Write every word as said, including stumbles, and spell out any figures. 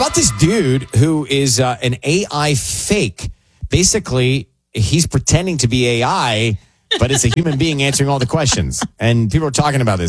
about this dude who is uh, an A I fake. Basically, he's pretending to be A I, but it's a human being answering all the questions. And people are talking about this.